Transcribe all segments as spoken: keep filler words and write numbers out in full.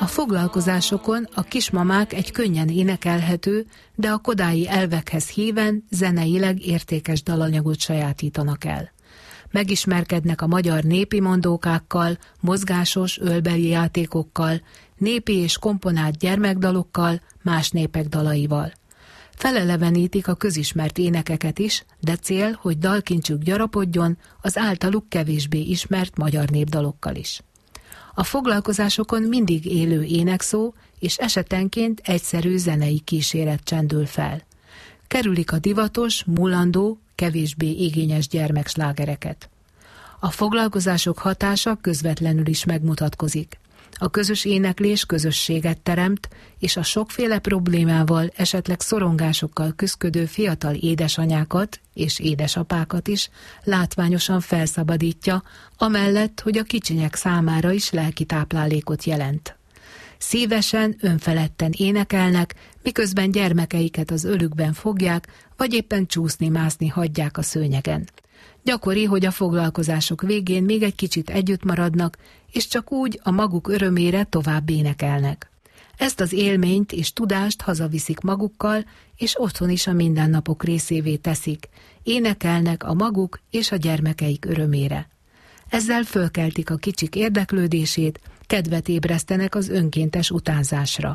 A foglalkozásokon a kismamák egy könnyen énekelhető, de a kodályi elvekhez híven zeneileg értékes dalanyagot sajátítanak el. Megismerkednek a magyar népi mondókákkal, mozgásos ölbeli játékokkal, népi és komponált gyermekdalokkal, más népek dalaival. Felelevenítik a közismert énekeket is, de cél, hogy dalkincsük gyarapodjon az általuk kevésbé ismert magyar népdalokkal is. A foglalkozásokon mindig élő énekszó, és esetenként egyszerű zenei kíséret csendül fel. Kerülik a divatos, múlandó, kevésbé igényes gyermekslágereket. A foglalkozások hatása közvetlenül is megmutatkozik. A közös éneklés közösséget teremt, és a sokféle problémával, esetleg szorongásokkal küszködő fiatal édesanyákat és édesapákat is látványosan felszabadítja, amellett, hogy a kicsinyek számára is lelki táplálékot jelent. Szívesen, önfeledten énekelnek, miközben gyermekeiket az ölükben fogják, vagy éppen csúszni-mászni hagyják a szőnyegen. Gyakori, hogy a foglalkozások végén még egy kicsit együtt maradnak, és csak úgy a maguk örömére tovább énekelnek. Ezt az élményt és tudást hazaviszik magukkal, és otthon is a mindennapok részévé teszik. Énekelnek a maguk és a gyermekeik örömére. Ezzel fölkeltik a kicsik érdeklődését, kedvet ébresztenek az önkéntes utánzásra.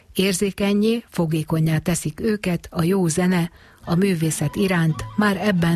Érzékennyé, fogékonnyá teszik őket a jó zene, a művészet iránt már ebben